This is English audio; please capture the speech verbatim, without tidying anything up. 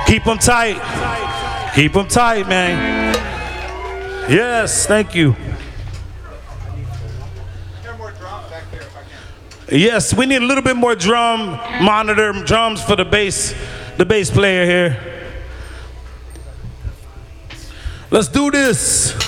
Keep them tight. Keep them tight, man. Yes, thank you. Yes, we need a little bit more drum monitor, drums for the bass, the bass player here. Let's do this.